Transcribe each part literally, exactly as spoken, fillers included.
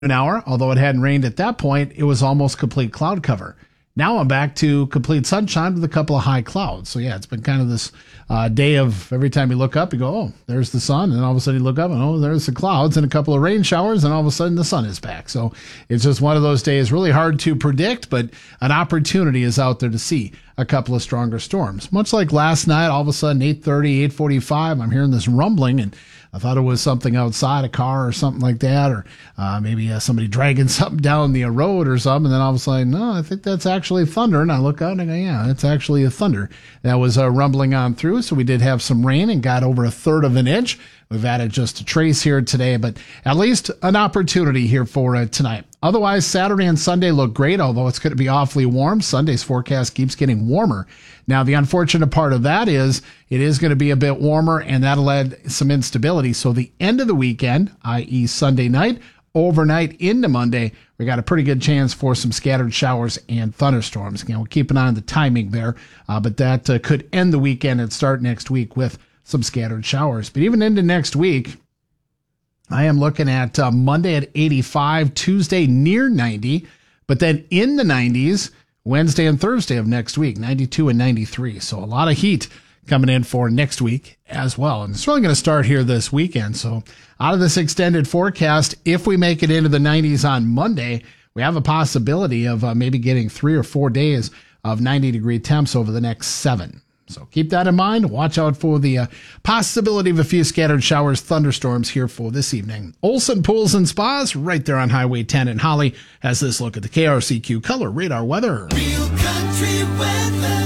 an hour, although it hadn't rained at that point, it was almost complete cloud cover. Now I'm back to complete sunshine with a couple of high clouds. So yeah, it's been kind of this uh, day of every time you look up, you go, oh, there's the sun. And all of a sudden you look up and oh, there's the clouds and a couple of rain showers. And all of a sudden the sun is back. So it's just one of those days really hard to predict, but an opportunity is out there to see a couple of stronger storms. Much like last night, all of a sudden eight thirty, eight forty-five, I'm hearing this rumbling and I thought it was something outside, a car or something like that, or uh, maybe uh, somebody dragging something down the road or something. And then all of a sudden, no, I think that's actually thunder. And I look out and I go, yeah, it's actually a thunder that was uh, rumbling on through. So we did have some rain and got over a third of an inch. We've added just a trace here today, but at least an opportunity here for uh, tonight. Otherwise, Saturday and Sunday look great, although it's going to be awfully warm. Sunday's forecast keeps getting warmer. Now, the unfortunate part of that is it is going to be a bit warmer, and that'll add some instability. So the end of the weekend, that is. Sunday night, overnight into Monday, we got a pretty good chance for some scattered showers and thunderstorms. Again, we'll keep an eye on the timing there, uh, but that uh, could end the weekend and start next week with some scattered showers. But even into next week, I am looking at uh, Monday at eighty-five, Tuesday near ninety, but then in the nineties, Wednesday and Thursday of next week, ninety-two and ninety-three. So a lot of heat coming in for next week as well. And it's really going to start here this weekend. So out of this extended forecast, if we make it into the nineties on Monday, we have a possibility of uh, maybe getting three or four days of ninety degree temps over the next seven. So keep that in mind. Watch out for the uh, possibility of a few scattered showers, thunderstorms here for this evening. Olson Pools and Spas, right there on Highway ten in Holly, has this look at the K R C Q Color Radar weather. Real country weather.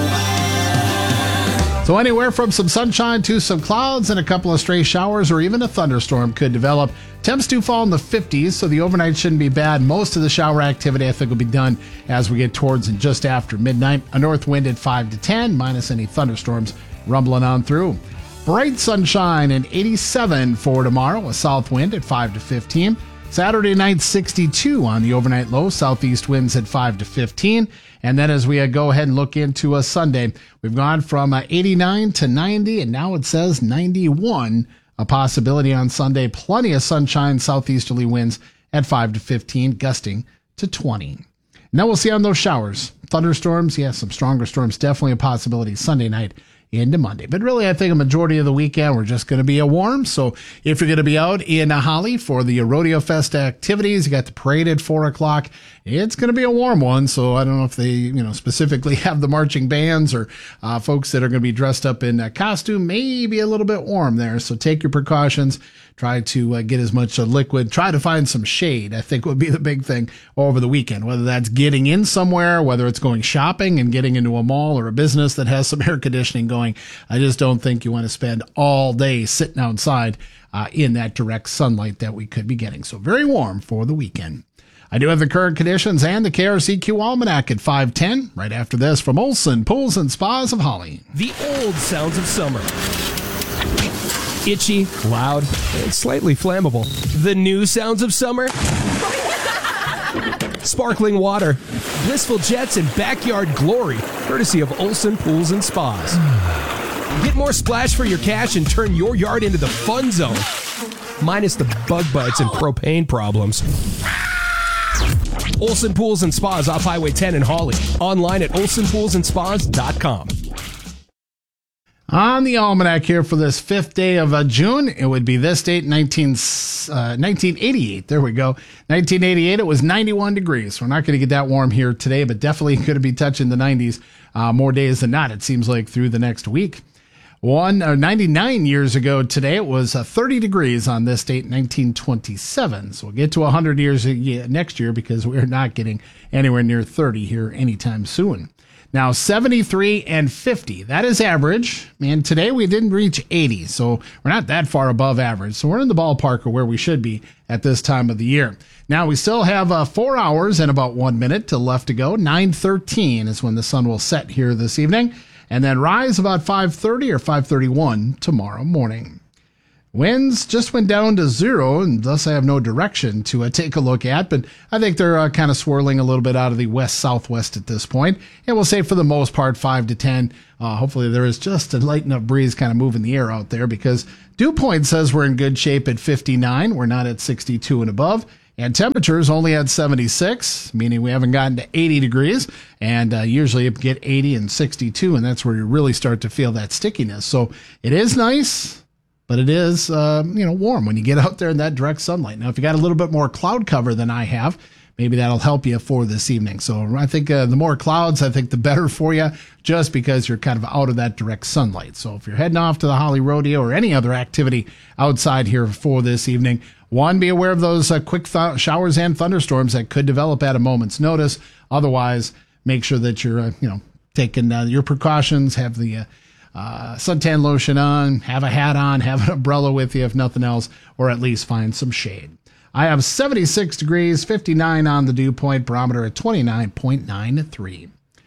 So anywhere from some sunshine to some clouds and a couple of stray showers or even a thunderstorm could develop. Temps do fall in the fifties, so the overnight shouldn't be bad. Most of the shower activity, I think, will be done as we get towards and just after midnight. A north wind at five to ten, minus any thunderstorms rumbling on through. Bright sunshine and eighty-seven for tomorrow. A south wind at five to fifteen. Saturday night, sixty-two on the overnight low. Southeast winds at five to fifteen. And then as we uh, go ahead and look into a Sunday, we've gone from uh, eighty-nine to ninety, and now it says ninety-one. A possibility on Sunday. Plenty of sunshine, southeasterly winds at five to fifteen, gusting to twenty. Now we'll see on those showers. Thunderstorms, yes, some stronger storms, definitely a possibility Sunday night into Monday. But really, I think a majority of the weekend, we're just going to be a warm. So if you're going to be out in Holly for the Rodeo Fest activities, you got the parade at four o'clock. It's going to be a warm one. So I don't know if they, you know, specifically have the marching bands or uh, folks that are going to be dressed up in a costume, maybe a little bit warm there. So take your precautions. Try to uh, get as much uh, liquid. Try to find some shade, I think, would be the big thing over the weekend. Whether that's getting in somewhere, whether it's going shopping and getting into a mall or a business that has some air conditioning going. I just don't think you want to spend all day sitting outside uh, in that direct sunlight that we could be getting. So very warm for the weekend. I do have the current conditions and the K R C Q Almanac at five ten. Right after this from Olson Pools and Spas of Holly. The old sounds of summer. Itchy, loud, and slightly flammable. The new sounds of summer. Sparkling water, blissful jets, and backyard glory, courtesy of Olson Pools and Spas. Get more splash for your cash and turn your yard into the fun zone. Minus the bug bites and propane problems. Olson Pools and Spas off Highway ten in Holly. Online at olson pools and spas dot com. On the almanac here for this fifth day of uh, June, it would be this date, nineteen, uh, nineteen eighty-eight. There we go. nineteen eighty-eight, it was ninety-one degrees. We're not going to get that warm here today, but definitely going to be touching the nineties uh, more days than not, it seems like, through the next week. One uh, ninety-nine years ago today, it was uh, thirty degrees on this date, nineteen twenty-seven. So we'll get to one hundred years next year because we're not getting anywhere near thirty here anytime soon. Now, seventy-three and fifty, that is average. And today we didn't reach eighty, so we're not that far above average. So we're in the ballpark of where we should be at this time of the year. Now, we still have uh, four hours and about one minute till left to go. nine thirteen is when the sun will set here this evening, and then rise about five thirty or five thirty-one tomorrow morning. Winds just went down to zero, and thus I have no direction to uh, take a look at, but I think they're uh, kind of swirling a little bit out of the west-southwest at this point. And we'll say for the most part five to ten. Uh, hopefully there is just a light enough breeze kind of moving the air out there because dew point says we're in good shape at fifty-nine. We're not at sixty-two and above. And temperatures only at seventy-six, meaning we haven't gotten to eighty degrees. And uh, usually you get eighty and sixty-two, and that's where you really start to feel that stickiness. So it is nice, but it is uh, you know warm when you get out there in that direct sunlight. Now, if you got a little bit more cloud cover than I have, maybe that'll help you for this evening. So I think uh, the more clouds, I think the better for you, just because you're kind of out of that direct sunlight. So if you're heading off to the Holly Rodeo or any other activity outside here for this evening, one, be aware of those uh, quick th- showers and thunderstorms that could develop at a moment's notice. Otherwise, make sure that you're, uh, you know, taking uh, your precautions, have the uh, uh, suntan lotion on, have a hat on, have an umbrella with you if nothing else, or at least find some shade. I have seventy-six degrees, fifty-nine on the dew point, barometer at twenty-nine point nine three.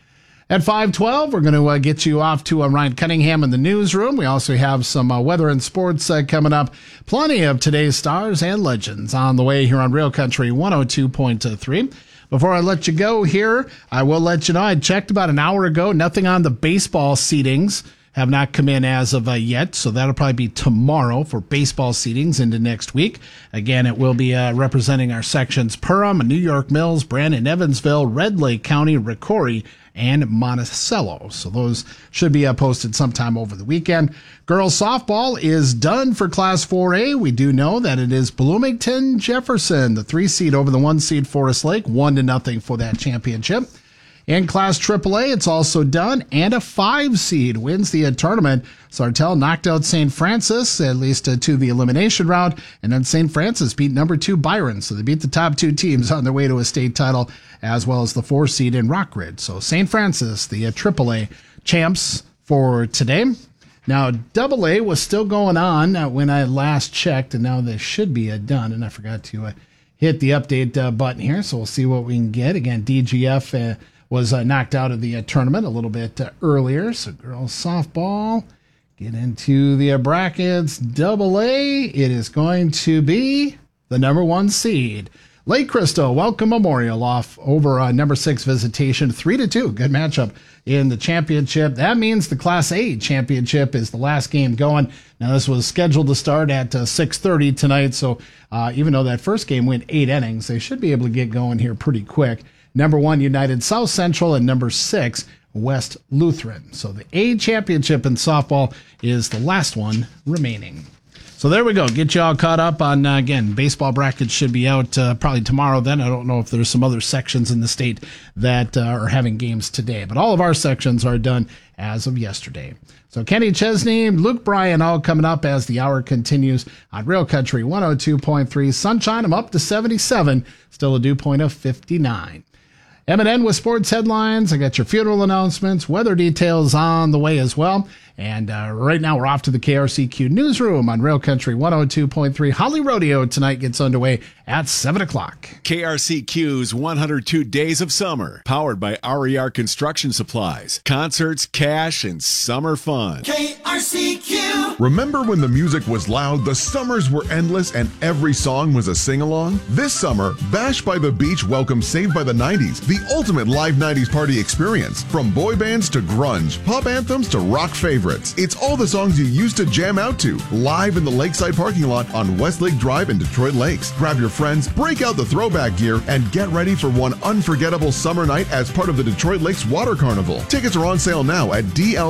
At five twelve, we're going to uh, get you off to uh, Ryan Cunningham in the newsroom. We also have some uh, weather and sports uh, coming up. Plenty of today's stars and legends on the way here on Real Country one oh two point three. Before I let you go here, I will let you know I checked about an hour ago. Nothing on the baseball seedings have not come in as of uh, yet, so that'll probably be tomorrow for baseball seedings into next week. Again, it will be uh, representing our sections Perham, New York Mills, Brandon, Evansville, Red Lake County, Ricori, and Monticello. So those should be uh, posted sometime over the weekend. Girls softball is done for Class four A. We do know that it is Bloomington Jefferson, the three seed over the one seed Forest Lake, one to nothing for that championship. In Class triple A, it's also done, and a five seed wins the uh, tournament. Sartell knocked out Saint Francis, at least uh, to the elimination round, and then Saint Francis beat number two Byron. So they beat the top two teams on their way to a state title, as well as the four seed in Rockridge. So Saint Francis, the uh, triple A champs for today. Now, double A was still going on uh, when I last checked, and now this should be uh, done, and I forgot to uh, hit the update uh, button here, so we'll see what we can get. Again, D G F uh, was uh, knocked out of the uh, tournament a little bit uh, earlier. So girls softball, get into the uh, brackets. Double A, it is going to be the number one seed. Lake Crystal, Welcome Memorial off over uh, number six Visitation, three to two. Good matchup in the championship. That means the Class A championship is the last game going. Now, this was scheduled to start at uh, six thirty tonight, so uh, even though that first game went eight innings, they should be able to get going here pretty quick. Number one, United South Central, and number six, West Lutheran. So the A championship in softball is the last one remaining. So there we go. Get you all caught up on, uh, again, baseball brackets should be out uh, probably tomorrow then. I don't know if there's some other sections in the state that uh, are having games today, but all of our sections are done as of yesterday. So Kenny Chesney, Luke Bryan, all coming up as the hour continues on Real Country one oh two point three. Sunshine, I'm up to seventy-seven, still a dew point of fifty-nine. M and N with sports headlines. I got your funeral announcements, weather details on the way as well. And uh, right now we're off to the K R C Q newsroom on Real Country one oh two point three. Holly Rodeo tonight gets underway at seven o'clock. K R C Q's one hundred two Days of Summer, powered by R E R Construction Supplies. Concerts, cash, and summer fun. K R C Q. Remember when the music was loud, the summers were endless, and every song was a sing-along? This summer, Bash by the Beach welcomes Saved by the nineties, the ultimate live nineties party experience. From boy bands to grunge, pop anthems to rock favorites. It's all the songs you used to jam out to, live in the Lakeside parking lot on Westlake Drive in Detroit Lakes. Grab your friends, break out the throwback gear, and get ready for one unforgettable summer night as part of the Detroit Lakes Water Carnival. Tickets are on sale now at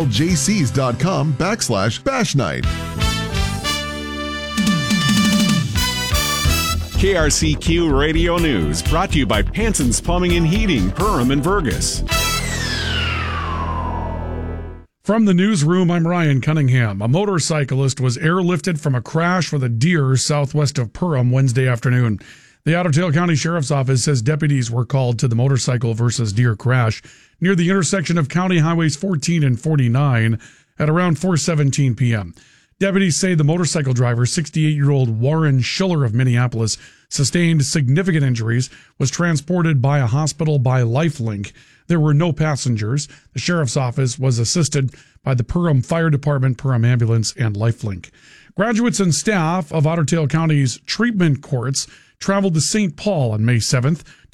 dljcs.com backslash bash night. K R C Q Radio News, brought to you by Panson's Plumbing and Heating, Perham and Vergas. From the newsroom, I'm Ryan Cunningham. A motorcyclist was airlifted from a crash with a deer southwest of Perham Wednesday afternoon. The Otter Tail County Sheriff's Office says deputies were called to the motorcycle versus deer crash near the intersection of County Highways fourteen and forty-nine at around four seventeen p.m. Deputies say the motorcycle driver, sixty-eight-year-old Warren Schiller of Minneapolis, sustained significant injuries, was transported by a hospital by Lifelink. There were no passengers. The sheriff's office was assisted by the Perham Fire Department, Perham Ambulance, and Lifelink. Graduates and staff of Otter Tail County's treatment courts traveled to Saint Paul on May seventh to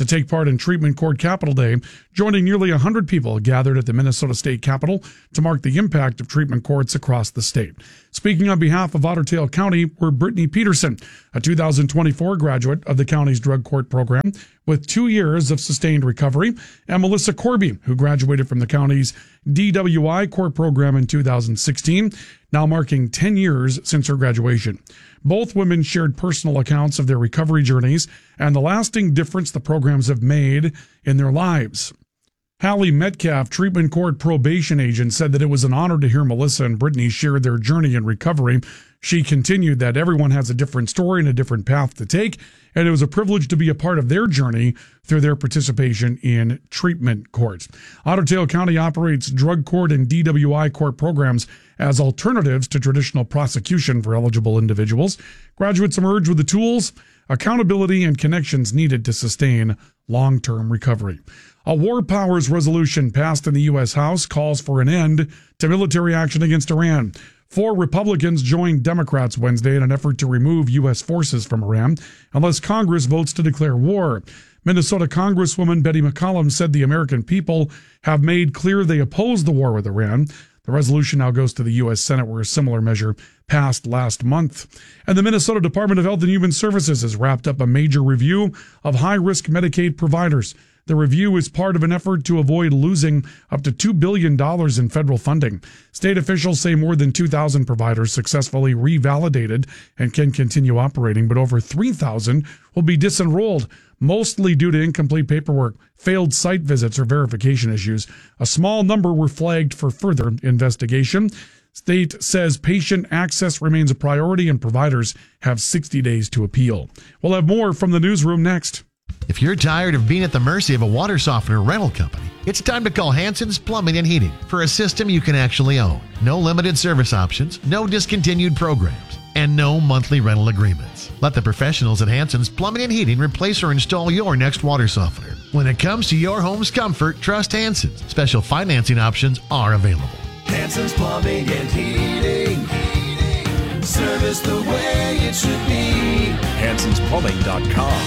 to take part in Treatment Court Capital Day, joining nearly one hundred people gathered at the Minnesota State Capitol to mark the impact of treatment courts across the state. Speaking on behalf of Otter Tail County were Brittany Peterson, a two thousand twenty-four graduate of the county's drug court program with two years of sustained recovery, and Melissa Corby, who graduated from the county's D W I court program in two thousand sixteen, now marking ten years since her graduation. Both women shared personal accounts of their recovery journeys and the lasting difference the programs have made in their lives. Hallie Metcalf, treatment court probation agent, said that it was an honor to hear Melissa and Brittany share their journey in recovery. She continued that everyone has a different story and a different path to take, and it was a privilege to be a part of their journey through their participation in treatment courts. Otter Tail County operates drug court and D W I court programs as alternatives to traditional prosecution for eligible individuals. Graduates emerge with the tools, accountability, and connections needed to sustain long-term recovery. A war powers resolution passed in the U S House calls for an end to military action against Iran. Four Republicans joined Democrats Wednesday in an effort to remove U S forces from Iran unless Congress votes to declare war. Minnesota Congresswoman Betty McCollum said the American people have made clear they oppose the war with Iran. The resolution now goes to the U S Senate, where a similar measure passed last month. And the Minnesota Department of Health and Human Services has wrapped up a major review of high-risk Medicaid providers. The review is part of an effort to avoid losing up to two billion dollars in federal funding. State officials say more than two thousand providers successfully revalidated and can continue operating, but over three thousand will be disenrolled, mostly due to incomplete paperwork, failed site visits, or verification issues. A small number were flagged for further investigation. State says patient access remains a priority and providers have sixty days to appeal. We'll have more from the newsroom next. If you're tired of being at the mercy of a water softener rental company, it's time to call Hanson's Plumbing and Heating for a system you can actually own. No limited service options, no discontinued programs, and no monthly rental agreements. Let the professionals at Hanson's Plumbing and Heating replace or install your next water softener. When it comes to your home's comfort, trust Hanson's. Special financing options are available. Hanson's Plumbing and Heating. Heating. Service the way it should be. Hansons Plumbing dot com.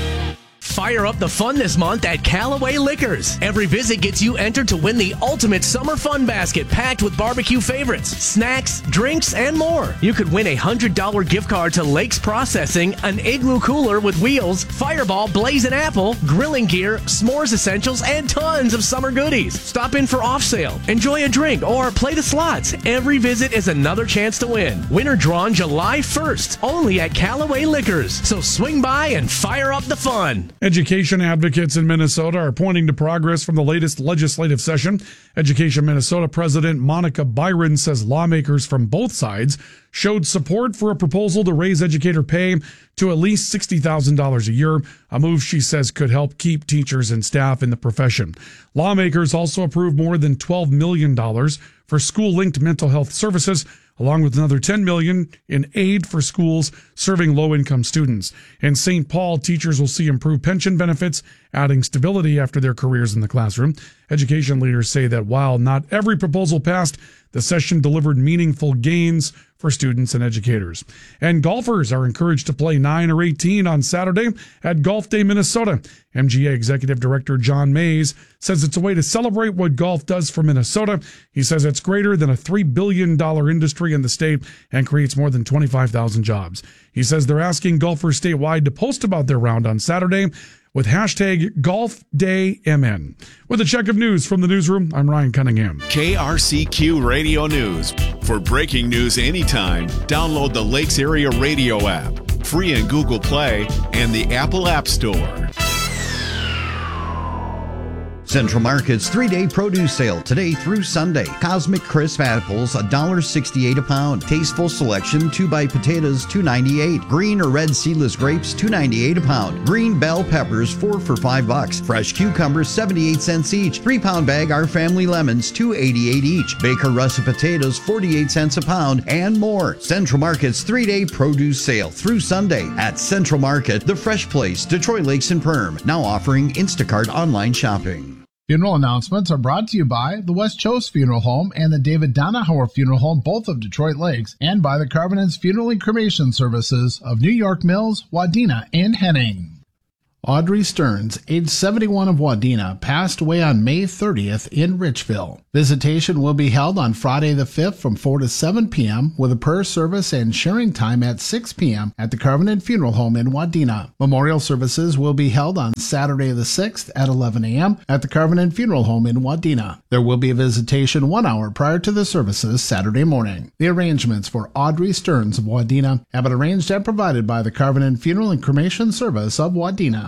Fire up the fun this month at Callaway Liquors. Every visit gets you entered to win the ultimate summer fun basket packed with barbecue favorites, snacks, drinks, and more. You could win a one hundred dollars gift card to Lakes Processing, an Igloo cooler with wheels, Fireball Blazing Apple, grilling gear, s'mores essentials, and tons of summer goodies. Stop in for off sale, enjoy a drink, or play the slots. Every visit is another chance to win. Winner drawn July first, only at Callaway Liquors. So swing by and fire up the fun. Education advocates in Minnesota are pointing to progress from the latest legislative session. Education Minnesota President Monica Byron says lawmakers from both sides showed support for a proposal to raise educator pay to at least sixty thousand dollars a year, a move she says could help keep teachers and staff in the profession. Lawmakers also approved more than twelve million dollars for school-linked mental health services, along with another ten million dollars in aid for schools serving low-income students. In Saint Paul, teachers will see improved pension benefits, adding stability after their careers in the classroom. Education leaders say that while not every proposal passed, the session delivered meaningful gains for students and educators. And golfers are encouraged to play nine or eighteen on Saturday at Golf Day Minnesota. M G A Executive Director John Mays says it's a way to celebrate what golf does for Minnesota. He says it's greater than a three billion dollars industry in the state and creates more than twenty-five thousand jobs. He says they're asking golfers statewide to post about their round on Saturday with hashtag Golf Day M N. With a check of news from the newsroom, I'm Ryan Cunningham. K R C Q Radio News. For breaking news anytime, download the Lakes Area Radio app, free in Google Play and the Apple App Store. Central Market's three-day produce sale today through Sunday. Cosmic Crisp apples, one dollar sixty-eight a pound. Tasteful Selection two-bite potatoes, two ninety-eight. Green or red seedless grapes, two ninety-eight a pound. Green bell peppers, four for five bucks. Fresh cucumbers, seventy-eight cents each. Three-pound bag Our Family lemons, two eighty-eight each. Baker russet potatoes, forty-eight cents a pound, and more. Central Market's three-day produce sale through Sunday at Central Market, the fresh place, Detroit Lakes and Perm. Now offering Instacart online shopping. Funeral announcements are brought to you by the West Chose Funeral Home and the David Donahauer Funeral Home, both of Detroit Lakes, and by the Carvinens Funeral and Cremation Services of New York Mills, Wadena, and Henning. Audrey Stearns, age seventy-one of Wadena, passed away on May thirtieth in Richville. Visitation will be held on Friday the fifth from four to seven p.m. with a prayer service and sharing time at six p.m. at the Covenant Funeral Home in Wadena. Memorial services will be held on Saturday the sixth at eleven a.m. at the Covenant Funeral Home in Wadena. There will be a visitation one hour prior to the services Saturday morning. The arrangements for Audrey Stearns of Wadena have been arranged and provided by the Covenant Funeral and Cremation Service of Wadena.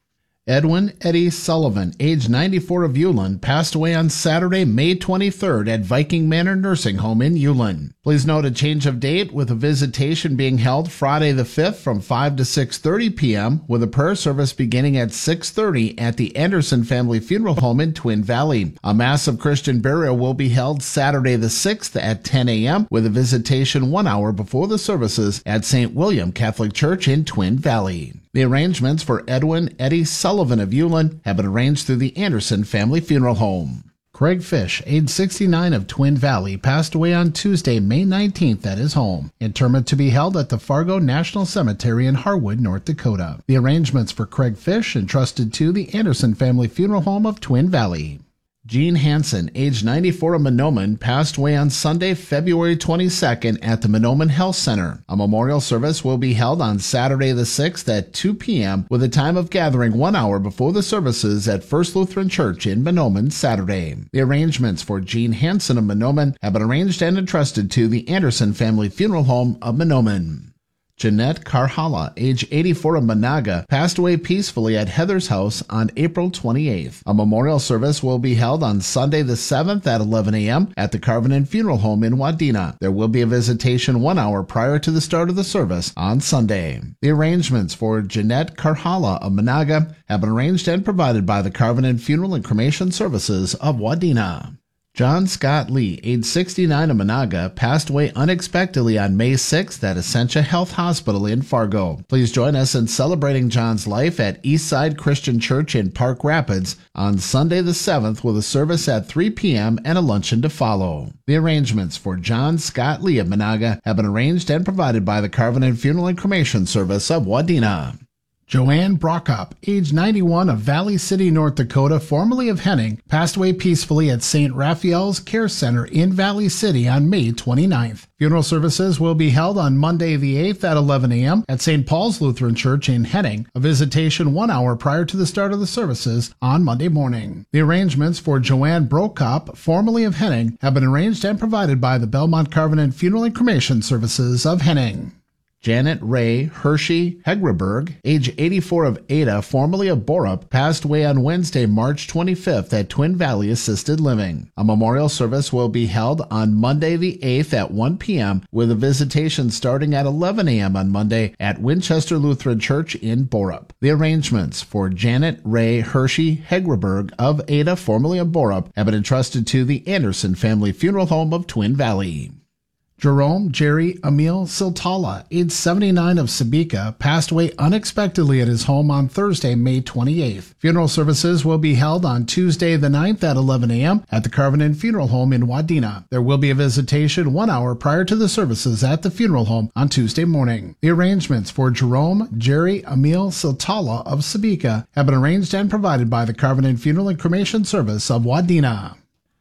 Edwin Eddie Sullivan, age ninety-four of Ulen, passed away on Saturday, May twenty-third at Viking Manor Nursing Home in Ulen. Please note a change of date with a visitation being held Friday the fifth from five to six thirty p.m. with a prayer service beginning at six thirty at the Anderson Family Funeral Home in Twin Valley. A mass of Christian burial will be held Saturday the sixth at ten a.m. with a visitation one hour before the services at Saint William Catholic Church in Twin Valley. The arrangements for Edwin Eddie Sullivan of Ulen have been arranged through the Anderson Family Funeral Home. Craig Fish, age sixty-nine of Twin Valley, passed away on Tuesday, May nineteenth at his home. Interment to be held at the Fargo National Cemetery in Harwood, North Dakota. The arrangements for Craig Fish entrusted to the Anderson Family Funeral Home of Twin Valley. Gene Hansen, age ninety-four of Mahnomen, passed away on Sunday, February twenty-second at the Mahnomen Health Center. A memorial service will be held on Saturday the sixth at two p.m. with a time of gathering one hour before the services at First Lutheran Church in Mahnomen Saturday. The arrangements for Gene Hansen of Mahnomen have been arranged and entrusted to the Anderson Family Funeral Home of Mahnomen. Jeanette Carhala, age eighty-four of Monaga, passed away peacefully at Heather's house on April twenty-eighth. A memorial service will be held on Sunday the seventh at eleven a.m. at the Covenant Funeral Home in Wadena. There will be a visitation one hour prior to the start of the service on Sunday. The arrangements for Jeanette Carhala of Monaga have been arranged and provided by the Covenant Funeral and Cremation Services of Wadena. John Scott Lee, age sixty-nine of Monaga, passed away unexpectedly on May sixth at Essentia Health Hospital in Fargo. Please join us in celebrating John's life at Eastside Christian Church in Park Rapids on Sunday the seventh with a service at three p.m. and a luncheon to follow. The arrangements for John Scott Lee of Monaga have been arranged and provided by the Covenant Funeral and Cremation Service of Wadena. Joanne Brockop, age ninety-one of Valley City, North Dakota, formerly of Henning, passed away peacefully at Saint Raphael's Care Center in Valley City on May twenty-ninth. Funeral services will be held on Monday the eighth at eleven a.m. at Saint Paul's Lutheran Church in Henning, a visitation one hour prior to the start of the services on Monday morning. The arrangements for Joanne Brockop, formerly of Henning, have been arranged and provided by the Belmont Covenant Funeral and Cremation Services of Henning. Janet Ray Hershey Hegraberg, age eighty-four of Ada, formerly of Borup, passed away on Wednesday, March twenty-fifth at Twin Valley Assisted Living. A memorial service will be held on Monday the eighth at one p.m. with a visitation starting at eleven a.m. on Monday at Winchester Lutheran Church in Borup. The arrangements for Janet Ray Hershey Hegraberg of Ada, formerly of Borup, have been entrusted to the Anderson Family Funeral Home of Twin Valley. Jerome Jerry Emil Siltala, age seventy-nine of Sabika, passed away unexpectedly at his home on Thursday, May twenty-eighth. Funeral services will be held on Tuesday the ninth at eleven a.m. at the Covenant Funeral Home in Wadena. There will be a visitation one hour prior to the services at the funeral home on Tuesday morning. The arrangements for Jerome Jerry Emil Siltala of Sabika have been arranged and provided by the Covenant Funeral and Cremation Service of Wadena.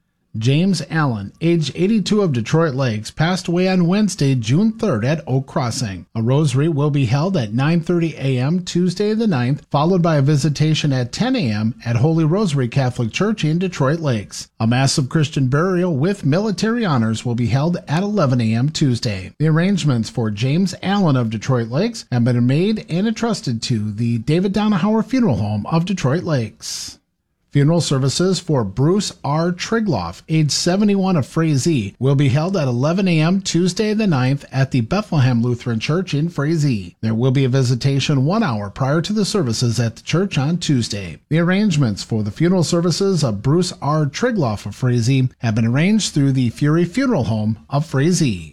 James Allen, age eighty-two of Detroit Lakes, passed away on Wednesday, June third at Oak Crossing. A rosary will be held at nine thirty a.m. Tuesday the ninth, followed by a visitation at ten a.m. at Holy Rosary Catholic Church in Detroit Lakes. A mass of Christian burial with military honors will be held at eleven a.m. Tuesday. The arrangements for James Allen of Detroit Lakes have been made and entrusted to the David Donahauer Funeral Home of Detroit Lakes. Funeral services for Bruce R. Trigloff, age seventy-one of Frazee, will be held at eleven a.m. Tuesday the ninth at the Bethlehem Lutheran Church in Frazee. There will be a visitation one hour prior to the services at the church on Tuesday. The arrangements for the funeral services of Bruce R. Trigloff of Frazee have been arranged through the Fury Funeral Home of Frazee.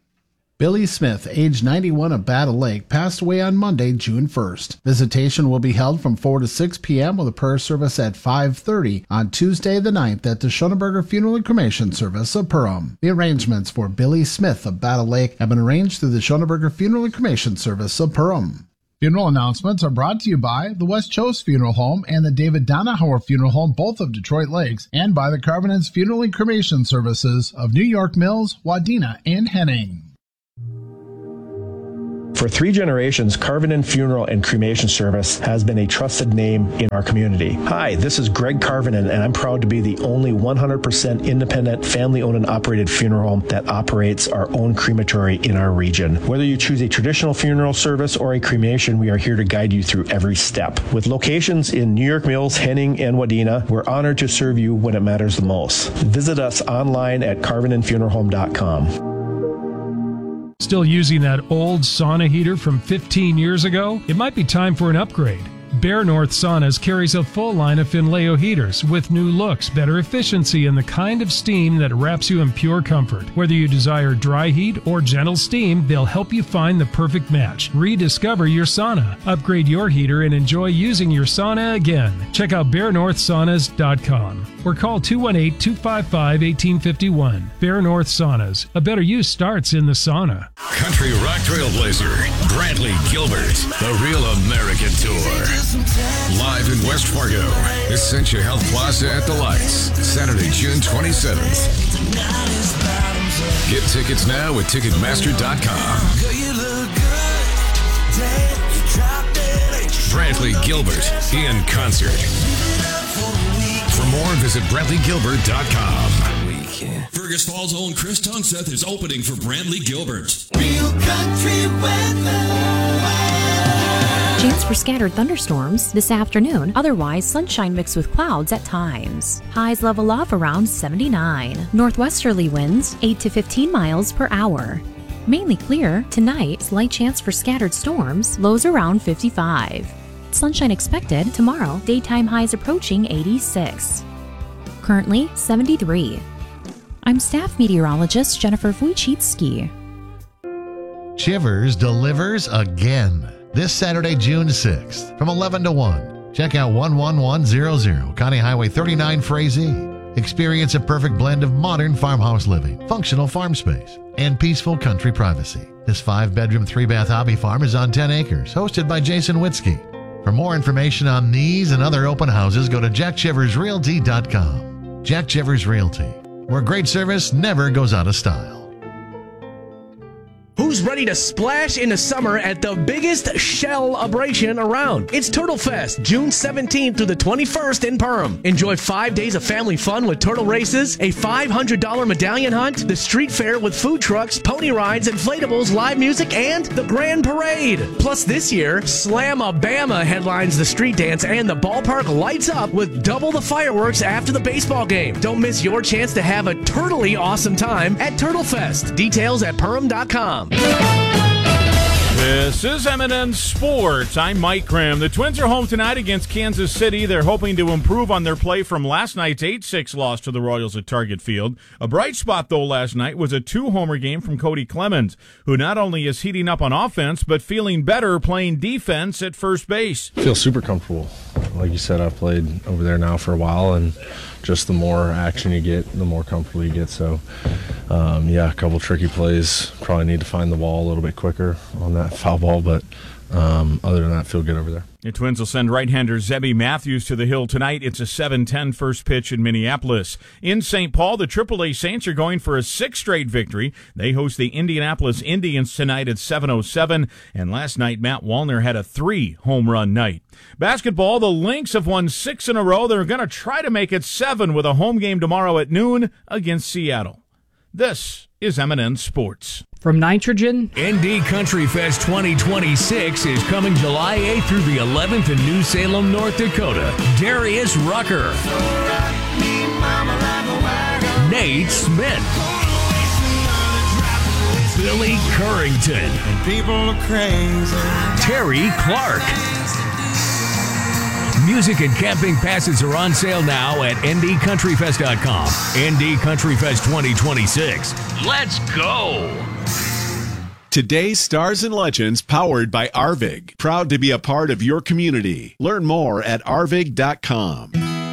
Billy Smith, age ninety-one of Battle Lake, passed away on Monday, June first. Visitation will be held from four to six p.m. with a prayer service at five thirty on Tuesday the ninth at the Schoenberger Funeral and Cremation Service of Perham. The arrangements for Billy Smith of Battle Lake have been arranged through the Schoenberger Funeral and Cremation Service of Perham. Funeral announcements are brought to you by the West Chose Funeral Home and the David Donahauer Funeral Home, both of Detroit Lakes, and by the Carvin's Funeral and Cremation Services of New York Mills, Wadena, and Henning. For three generations, Carvinen Funeral and Cremation Service has been a trusted name in our community. Hi, this is Greg Carvinen, and I'm proud to be the only one hundred percent independent, family-owned and operated funeral home that operates our own crematory in our region. Whether you choose a traditional funeral service or a cremation, we are here to guide you through every step. With locations in New York Mills, Henning, and Wadena, we're honored to serve you when it matters the most. Visit us online at carvinen funeral home dot com. Still using that old sauna heater from fifteen years ago? It might be time for an upgrade. Bear North Saunas carries a full line of Finleo heaters with new looks, better efficiency, and the kind of steam that wraps you in pure comfort. Whether you desire dry heat or gentle steam, they'll help you find the perfect match. Rediscover your sauna. Upgrade your heater and enjoy using your sauna again. Check out bear north saunas dot com or call two one eight, two five five, one eight five one. Bear North Saunas. A better you starts in the sauna. Country rock trailblazer, Brantley Gilbert, the Real American Tour. Live in West Fargo, Essentia Health Plaza at the Lights, Saturday, June twenty-seventh. Get tickets now at ticketmaster dot com. Brantley Gilbert in concert. For more, visit brantley gilbert dot com. Fergus Falls' own Chris Tunseth is opening for Brantley Gilbert. Real country weather. Chance for scattered thunderstorms this afternoon. Otherwise, sunshine mixed with clouds at times. Highs level off around seventy-nine. Northwesterly winds eight to fifteen miles per hour. Mainly clear. Tonight, slight chance for scattered storms. Lows around fifty-five. Sunshine expected tomorrow. Daytime highs approaching eighty-six. Currently seventy-three. I'm staff meteorologist Jennifer Wojcicki. Chivers delivers again. This Saturday, June sixth, from eleven to one. Check out one one one zero zero, County Highway thirty-nine, Frazee. Experience a perfect blend of modern farmhouse living, functional farm space, and peaceful country privacy. This five-bedroom, three-bath hobby farm is on ten acres, hosted by Jason Witzke. For more information on these and other open houses, go to jack chivers realty dot com. Jack Chivers Realty, where great service never goes out of style. Who's ready to splash into summer at the biggest shell-abration around? It's Turtle Fest, June seventeenth through the twenty-first in Perham. Enjoy five days of family fun with turtle races, a five hundred dollars medallion hunt, the street fair with food trucks, pony rides, inflatables, live music, and the grand parade. Plus this year, Slam-a-Bama headlines the street dance and the ballpark lights up with double the fireworks after the baseball game. Don't miss your chance to have a turtly awesome time at Turtle Fest. Details at perham dot com. This is M and N Sports. I'm Mike Grimm. The Twins are home tonight against Kansas City. They're hoping to improve on their play from last night's eight six loss to the Royals at Target Field. A bright spot, though, last night was a two-homer game from Cody Clemens, who not only is heating up on offense, but feeling better playing defense at first base. I feel super comfortable. Like you said, I've played over there now for a while, and just the more action you get, the more comfortable you get. So, um, yeah, a couple tricky plays. Probably need to find the ball a little bit quicker on that foul ball, but um, other than that, feel good over there. The Twins will send right-hander Zebby Matthews to the hill tonight. It's a seven ten first pitch in Minneapolis. In Saint Paul, the triple A Saints are going for a sixth straight victory. They host the Indianapolis Indians tonight at seven oh seven. And last night, Matt Wallner had a three-home run night. Basketball, the Lynx have won six in a row. They're going to try to make it seven with a home game tomorrow at noon against Seattle. This is M and N Sports. From Nitrogen, N D Country Fest twenty twenty-six is coming July eighth through the eleventh in New Salem, North Dakota. Darius Rucker, Nate Smith, Billy Currington, and people are crazy. Terry Clark. Music and camping passes are on sale now at N D country fest dot com. N D Country Fest twenty twenty-six. Let's go! Today's Stars and Legends, powered by Arvig. Proud to be a part of your community. Learn more at arvig dot com.